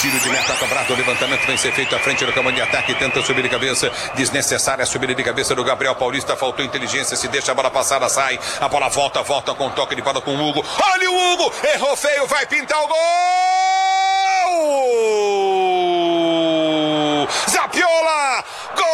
Tiro de meta cobrado, o levantamento vem ser feito à frente do campo de ataque, tenta subir de cabeça, desnecessária a subida de cabeça do Gabriel Paulista, faltou inteligência, se deixa a bola passada, sai, a bola volta com toque de bola com o Hugo, olha o Hugo, errou feio, vai pintar o gol! Zapiola, gol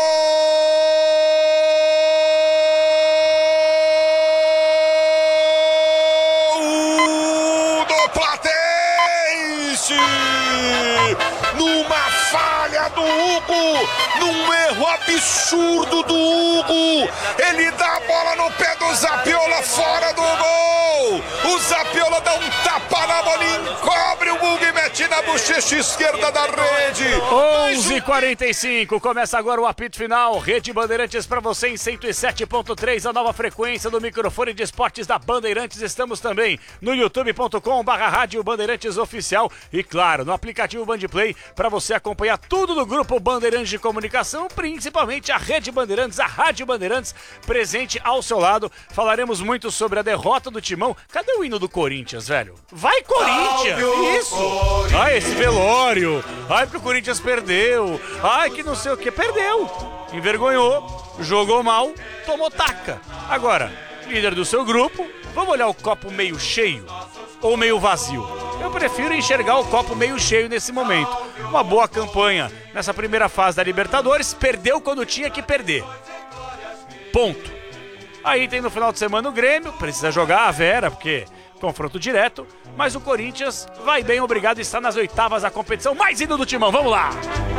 do Platense! Numa falha do Hugo, num erro absurdo do Hugo, ele dá a bola no pé do Zapiola, fora do gol. O Zapiola dá um tapa na bolinha, encobre o Hugo e mete na bochecha esquerda da rede. 11h45, começa agora o apito final. Rede Bandeirantes para você em 107.3, a nova frequência do microfone de esportes da Bandeirantes. Estamos também no youtube.com/rádio Bandeirantes Oficial e, claro, no aplicativo Bandplay para você acompanhar tudo do grupo Bandeirantes de Comunicação, principalmente a Rede Bandeirantes, a Rádio Bandeirantes, presente ao seu lado. Falaremos muito sobre a derrota do Timão. Cadê o hino do Corinthians, velho? Vai, Corinthians! Isso! Ai, esse velório! Ai, porque o Corinthians perdeu! Ai, que não sei o que, perdeu! Envergonhou, jogou mal, tomou taca. Agora, líder do seu grupo, vamos olhar o copo meio cheio ou meio vazio? Eu prefiro enxergar o copo meio cheio nesse momento. Uma boa campanha nessa primeira fase da Libertadores, perdeu quando tinha que perder. Ponto. Aí tem no final de semana o Grêmio, precisa jogar a Vera, porque confronto direto, mas o Corinthians vai bem, obrigado, está nas oitavas da competição, mais indo do Timão, vamos lá!